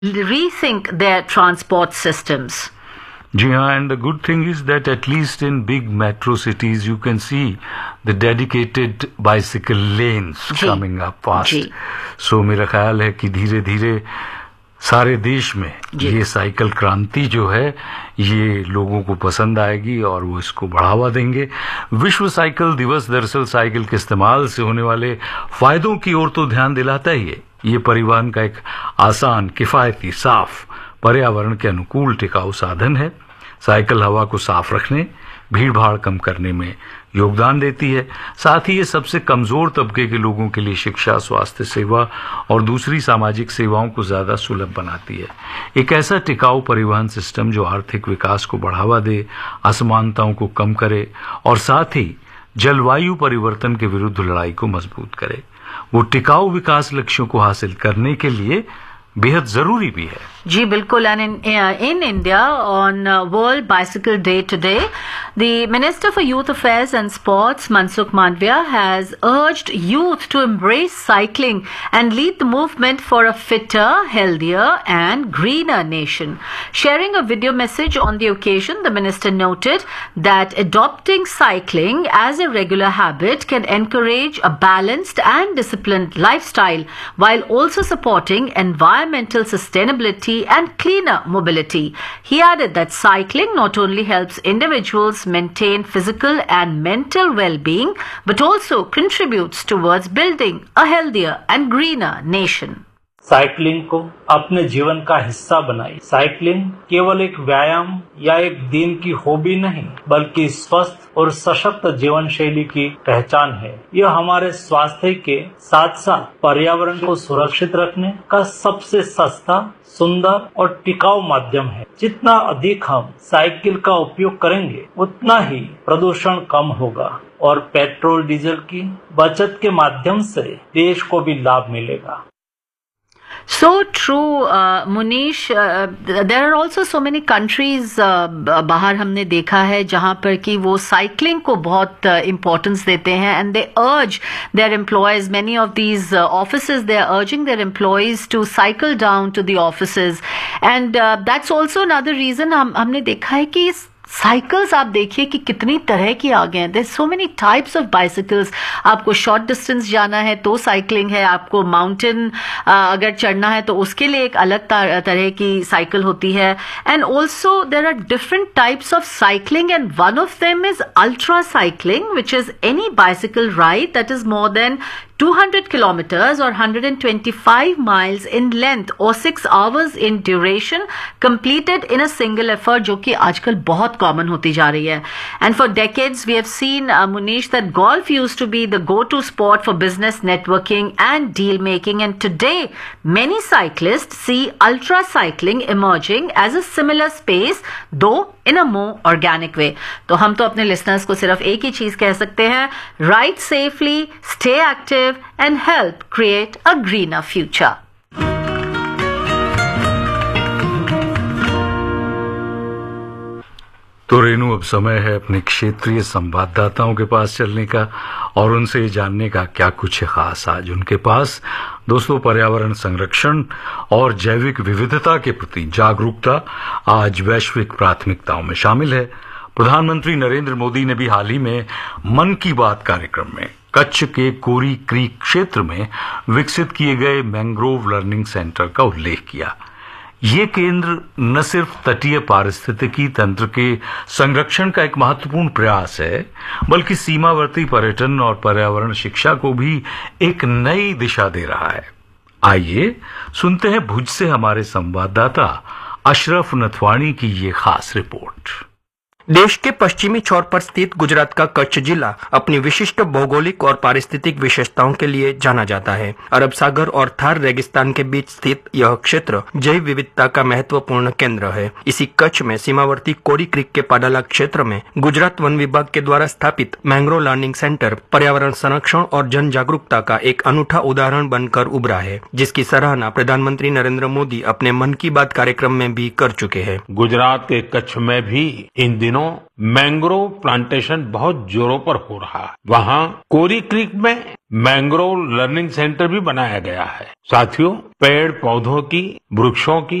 rethink their transport systems. जी हाँ, and the good thing is that at least in big metro cities you can see the dedicated bicycle lanes coming up fast. So मेरा ख्याल है कि धीरे धीरे सारे देश में ये साइकिल क्रांति जो है ये लोगों को पसंद आएगी और वो इसको बढ़ावा देंगे। विश्व साइकिल दिवस दरअसल साइकिल के इस्तेमाल से होने वाले फायदों की ओर तो ध्यान दिलाता ही है। ये परिवहन का एक आसान, किफायती, साफ, पर्यावरण के अनुकूल, टिकाऊ साधन है। साइकिल हवा को साफ रखने, भीड़ भाड़ कम करने में योगदान देती है। साथ ही ये सबसे कमजोर तबके के लोगों के लिए शिक्षा, स्वास्थ्य सेवा और दूसरी सामाजिक सेवाओं को ज्यादा सुलभ बनाती है। एक ऐसा टिकाऊ परिवहन सिस्टम जो आर्थिक विकास को बढ़ावा दे, असमानताओं को कम करे और साथ ही जलवायु परिवर्तन के विरुद्ध लड़ाई को मजबूत करे, वो टिकाऊ विकास लक्ष्यों को हासिल करने के लिए बेहद जरूरी भी है। जी बिल्कुल। And in India on World Bicycle Day today, the Minister for Youth Affairs and Sports, Mansukh Mandavia, has urged youth to embrace cycling and lead the movement for a fitter, healthier and greener nation. Sharing a video message on the occasion, the minister noted that adopting cycling as a regular habit can encourage a balanced and disciplined lifestyle while also supporting environmental sustainability and cleaner mobility. He added that cycling not only helps individuals maintain physical and mental well-being, but also contributes towards building a healthier and greener nation. Cycling को अपने जीवन का हिस्सा बनाइए। Cycling केवल एक व्यायाम या एक दिन की हॉबी नहीं, बल्कि स्वस्थ और सशक्त जीवन शैली की पहचान है। यह हमारे स्वास्थ्य के साथ साथ पर्यावरण को सुरक्षित रखने का सबसे सस्ता, सुंदर और टिकाऊ माध्यम है। जितना अधिक हम साइकिल का उपयोग करेंगे, उतना ही प्रदूषण कम होगा और पेट्रोल डीजल की बचत के माध्यम से देश को भी लाभ मिलेगा। So true, Munish. There are also so many countries बाहर हमने देखा है जहां पर कि वो साइकिलिंग को बहुत importance देते हैं and they urge their employees, many of these offices, they are urging their employees to cycle down to the offices and that's also another reason हमने देखा है कि साइकिल्स आप देखिए कि कितनी तरह की आ गए हैं। There so many types of bicycles. आपको शॉर्ट डिस्टेंस जाना है तो साइकिलिंग है, आपको माउंटेन अगर चढ़ना है तो उसके लिए एक अलग तरह की साइकिल होती है। And also there are different types of cycling and one of them is ultra cycling, which is any bicycle ride that is more than 200 kilometers or 125 miles in length or 6 hours in duration, completed in a single effort, जो कि आजकल बहुत common होती जा रही है। And for decades we have seen, Munish, that golf used to be the go-to sport for business networking and deal making, and today many cyclists see ultra cycling emerging as a similar space, though in a more organic way. तो हम तो अपने listeners को सिर्फ एक ही चीज कह सकते हैं, ride safely, stay active and help create a greener future. तो रेनू, अब समय है अपने क्षेत्रीय संवाददाताओं के पास चलने का और उनसे जानने का क्या कुछ है खास आज उनके पास। दोस्तों, पर्यावरण संरक्षण और जैविक विविधता के प्रति जागरूकता आज वैश्विक प्राथमिकताओं में शामिल है। प्रधानमंत्री नरेंद्र मोदी ने भी हाल ही में मन की बात कार्यक्रम में कच्छ के कोरी क्रीक क्षेत्र में विकसित किए गए मैंग्रोव लर्निंग सेंटर का उल्लेख किया। ये केंद्र न सिर्फ तटीय पारिस्थितिकी तंत्र के संरक्षण का एक महत्वपूर्ण प्रयास है, बल्कि सीमावर्ती पर्यटन और पर्यावरण शिक्षा को भी एक नई दिशा दे रहा है। आइए सुनते हैं भुज से हमारे संवाददाता अशरफ नथवानी की ये खास रिपोर्ट। देश के पश्चिमी छोर पर स्थित गुजरात का कच्छ जिला अपनी विशिष्ट भौगोलिक और पारिस्थितिक विशेषताओं के लिए जाना जाता है। अरब सागर और थार रेगिस्तान के बीच स्थित यह क्षेत्र जैव विविधता का महत्वपूर्ण केंद्र है। इसी कच्छ में सीमावर्ती कोरी क्रीक के पाडाला क्षेत्र में गुजरात वन विभाग के द्वारा स्थापित मैंग्रोव लर्निंग सेंटर पर्यावरण संरक्षण और जन जागरूकता का एक अनूठा उदाहरण बनकर उभरा है, जिसकी सराहना प्रधानमंत्री नरेंद्र मोदी अपने मन की बात कार्यक्रम में भी कर चुके हैं। गुजरात के कच्छ में भी इन दिनों दिनों मैंग्रोव प्लांटेशन बहुत जोरों पर हो रहा है। वहाँ कोरी क्रीक में मैंग्रोव लर्निंग सेंटर भी बनाया गया है। साथियों, पेड़ पौधों की, वृक्षों की